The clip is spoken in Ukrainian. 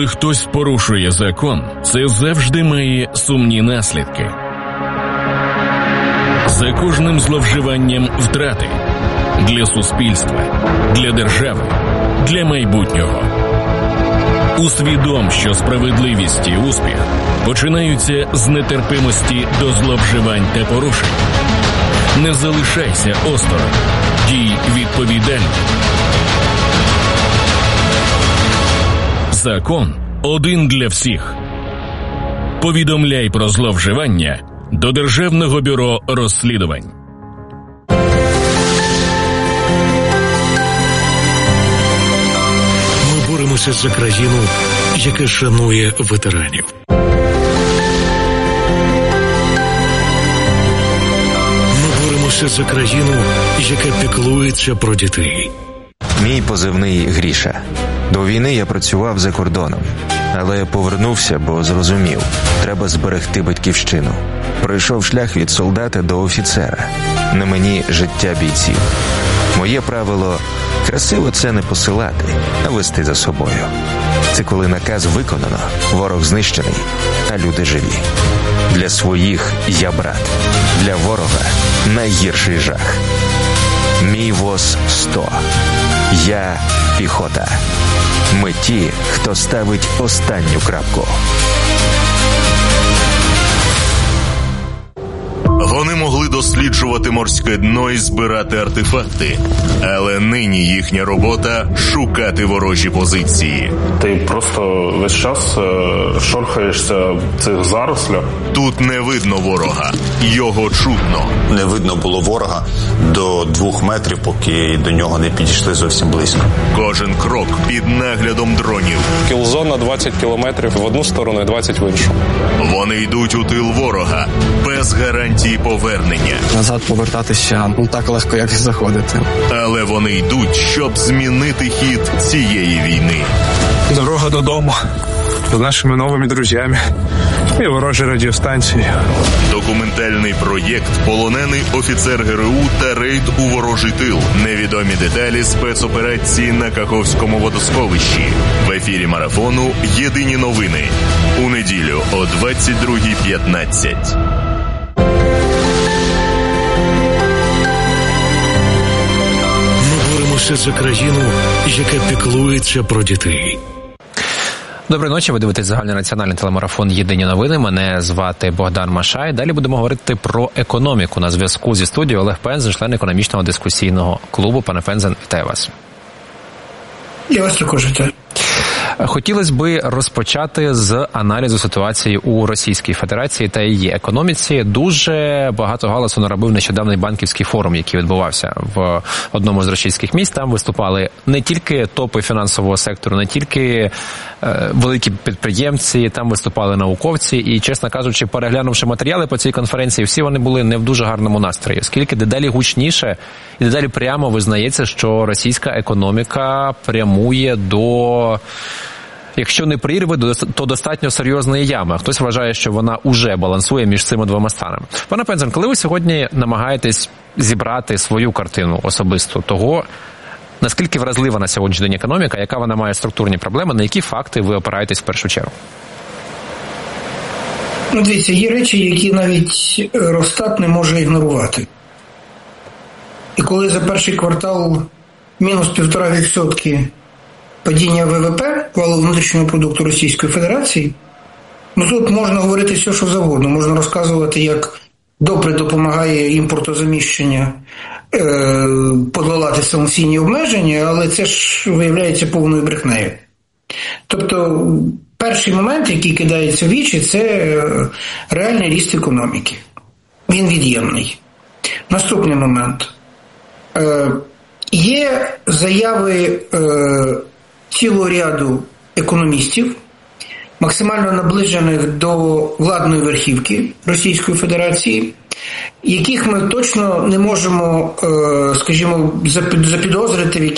Коли хтось порушує закон, це завжди має сумні наслідки. За кожним зловживанням втрати для суспільства, для держави, для майбутнього. Усвідом, що справедливість і успіх починаються з нетерпимості до зловживань та порушень. Не залишайся осторонь. Дій відповідально. Закон один для всіх. Повідомляй про зловживання до Державного бюро розслідувань. Ми боремося за країну, яка шанує ветеранів. Ми боремося за країну, яка піклується про дітей. Мій позивний Гріша. До війни я працював за кордоном, але повернувся, бо зрозумів, треба зберегти батьківщину. Пройшов шлях від солдата до офіцера. На мені життя бійців. Моє правило – красиво це не посилати, а вести за собою. Це коли наказ виконано, ворог знищений, а люди живі. Для своїх я брат, для ворога найгірший жах. Мій ВОЗ 100. Я піхота. Ми ті, хто ставить останню крапку. Вони могли досліджувати морське дно і збирати артефакти, але нині їхня робота – шукати ворожі позиції. Ти просто весь час шорхаєшся в цих зарослях. Тут не видно ворога, його чутно. Не видно було ворога до 2 метрів, поки до нього не підійшли зовсім близько. Кожен крок під наглядом дронів. Кілзона 20 кілометрів в одну сторону і 20 в іншу. Вони йдуть у тил ворога, без гарантії повернення. Назад повертатися так легко, як і заходити. Але вони йдуть, щоб змінити хід цієї війни. Дорога додому. З нашими новими друзями. І ворожі радіостанції. Документальний проєкт «Полонений офіцер ГРУ» та рейд у ворожий тил. Невідомі деталі спецоперації на Каховському водосховищі. В ефірі марафону «Єдині новини». У неділю о 22:15. Ми боремося за країну, яка піклується про дітей. Доброї ночі, ви дивитесь загальнонаціональний телемарафон «Єдині новини». Мене звати Богдан Машай. Далі будемо говорити про економіку. На зв'язку зі студією Олег Пензен, член економічного дискусійного клубу. Пане Пензен, вітаю вас. Я вас також вітаю. Хотілося би розпочати з аналізу ситуації у Російській Федерації та її економіці. Дуже багато галасу наробив нещодавний банківський форум, який відбувався в одному з російських міст. Там виступали не тільки топи фінансового сектору, не тільки великі підприємці, там виступали науковці. І, чесно кажучи, переглянувши матеріали по цій конференції, всі вони були не в дуже гарному настрої, оскільки дедалі гучніше і дедалі прямо визнається, що російська економіка прямує до, якщо не прірви, то достатньо серйозної ями. Хтось вважає, що вона уже балансує між цими двома станами. Пане Пензен, коли ви сьогодні намагаєтесь зібрати свою картину особисту того, наскільки вразлива на сьогоднішній день економіка, яка вона має структурні проблеми, на які факти ви опираєтесь в першу чергу? Дивіться, є речі, які навіть Росстат не може ігнорувати. І коли за перший квартал мінус 1,5% падіння ВВП, валового внутрішнього продукту Російської Федерації, тут можна говорити все, що завгодно. Можна розказувати, як добре допомагає імпортозаміщення подолати санкційні обмеження, але це ж виявляється повною брехнею. Тобто, перший момент, який кидається в вічі, це реальний ріст економіки. Він від'ємний. Наступний момент. Є заяви цілого ряду економістів, максимально наближених до владної верхівки Російської Федерації, яких ми точно не можемо, скажімо, запідозрити в